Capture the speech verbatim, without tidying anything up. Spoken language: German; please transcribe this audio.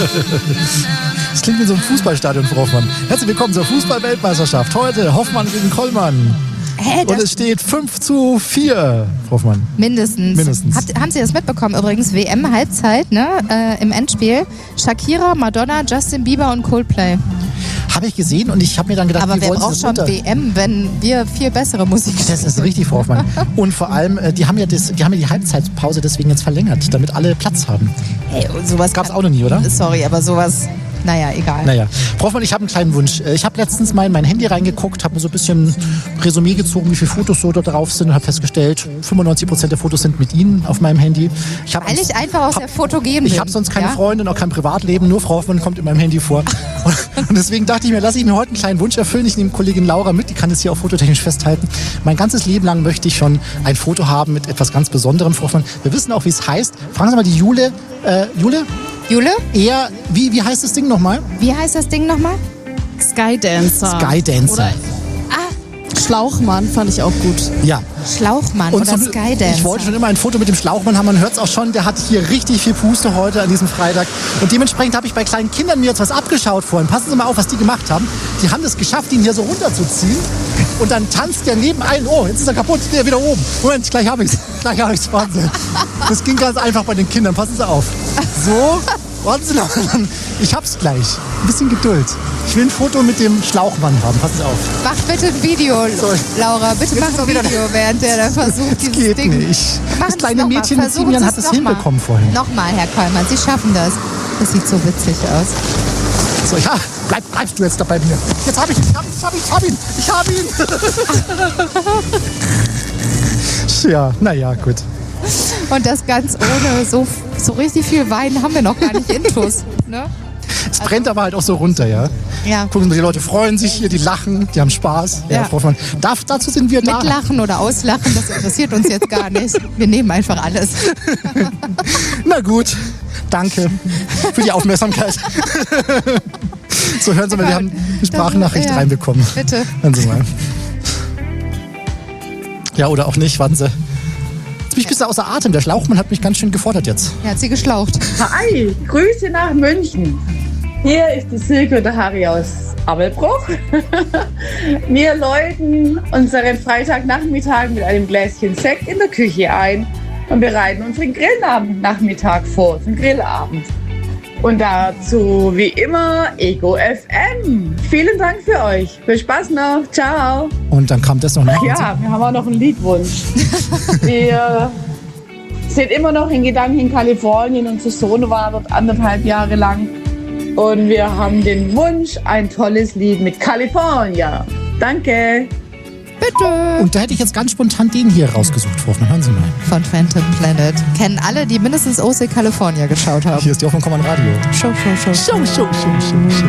Das klingt wie so ein Fußballstadion, Frau Hoffmann. Herzlich willkommen zur Fußball-Weltmeisterschaft. Heute Hoffmann gegen Kollmann. Hä, und es steht fünf zu vier, Frau Hoffmann. Mindestens. Mindestens. Habt, haben Sie das mitbekommen? Übrigens W M-Halbzeit, ne? Äh, im Endspiel. Shakira, Madonna, Justin Bieber und Coldplay. Habe ich gesehen und ich habe mir dann gedacht, aber wie wer wollen braucht Sie schon das W M, wenn wir viel bessere Musik spielen? Das ist richtig, Frau Hoffmann. Und vor allem, die haben ja, das, die, haben ja die Halbzeitpause deswegen jetzt verlängert, damit alle Platz haben. Hey, sowas gab es auch noch nie, oder? Sorry, aber sowas... Naja, egal. Naja. Frau Hoffmann, ich habe einen kleinen Wunsch. Ich habe letztens mal in mein Handy reingeguckt, habe mir so ein bisschen Resümee gezogen, wie viele Fotos so da drauf sind und habe festgestellt, fünfundneunzig Prozent der Fotos sind mit Ihnen auf meinem Handy. Ich Weil ich einfach aus hab, der Fotogen bin. Ich habe sonst keine ja? Freundin, auch kein Privatleben, nur Frau Hoffmann kommt in meinem Handy vor. Und, und deswegen dachte ich mir, lasse ich mir heute einen kleinen Wunsch erfüllen. Ich nehme Kollegin Laura mit, die kann es hier auch fototechnisch festhalten. Mein ganzes Leben lang möchte ich schon ein Foto haben mit etwas ganz Besonderem, Frau Hoffmann. Wir wissen auch, wie es heißt. Fragen Sie mal die Jule. Äh, Jule? Jule? Eher, wie, wie heißt das Ding nochmal? Wie heißt das Ding nochmal? Skydancer. Skydancer. Oder ah, Schlauchmann fand ich auch gut. Ja. Schlauchmann und oder so, Skydancer. Ich wollte schon immer ein Foto mit dem Schlauchmann haben, man hört es auch schon, der hat hier richtig viel Puste heute an diesem Freitag. Und dementsprechend habe ich bei kleinen Kindern mir jetzt was abgeschaut vorhin. Passen Sie mal auf, was die gemacht haben. Die haben es geschafft, ihn hier so runterzuziehen. Und dann tanzt der neben einen. Oh, jetzt ist er kaputt, der wieder oben. Moment, gleich habe ich es. Gleich habe ich es. Wahnsinn. Das ging ganz einfach bei den Kindern. Passen Sie auf. So, warten Sie noch. Ich hab's gleich. Ein bisschen Geduld. Ich will ein Foto mit dem Schlauchmann haben. Passen Sie auf. Mach bitte ein Video, Sorry. Laura. Bitte Jetzt mach ein Video, während der da versucht, das dieses geht Ding... nicht. Machen Das kleine Sie Mädchen noch mal. mit sieben Jahren hat Sie es noch mal. hinbekommen vorhin. Nochmal, Herr Kollmann, Sie schaffen das. Das sieht so witzig aus. So, ja, bleib, bleibst du jetzt da bei mir. Jetzt hab ich ihn, ich hab ihn, ich hab ihn, ich hab ihn. Ich hab ihn. Ja, naja, gut. Und das ganz ohne so, so richtig viel Wein haben wir noch gar nicht intus. Ne? Es brennt aber halt auch so runter, ja. Ja. Gucken Sie, die Leute freuen sich hier, die lachen, die haben Spaß. Ja, Ja. Frau Hoffmann. Darf, dazu sind wir da. Mitlachen oder auslachen, das interessiert uns jetzt gar nicht. Wir nehmen einfach alles. Na gut, danke für die Aufmerksamkeit. So, hören Sie mal, wir haben eine Sprachnachricht Ja, reinbekommen. bitte. Hören Sie mal. Ja, oder auch nicht, warten Sie. Jetzt bin ich ein bisschen außer Atem. Der Schlauchmann hat mich ganz schön gefordert jetzt. Er hat sie geschlaucht. Hi, Grüße nach München. Hier ist die Silke und der Harry aus Abelbruch. Wir läuten unseren Freitagnachmittag mit einem Gläschen Sekt in der Küche ein und bereiten unseren Grillabend-Nachmittag vor, den Grillabend. Und dazu wie immer Ego F M. Vielen Dank für euch. Viel Spaß noch. Ciao. Und dann kam das noch nach. Ja, wir haben auch noch einen Liedwunsch. Wir sind immer noch in Gedanken in Kalifornien. Unser Sohn war dort anderthalb Jahre lang. Und wir haben den Wunsch, ein tolles Lied mit California. Danke. Bitte. Und da hätte ich jetzt ganz spontan den hier rausgesucht, Frau Hoffmann. Hören Sie mal. Von Phantom Planet. Kennen alle, die mindestens O C California geschaut haben. Hier ist die Hoffmann Kommand Radio. Show, show, show. Show, show, show, show, show.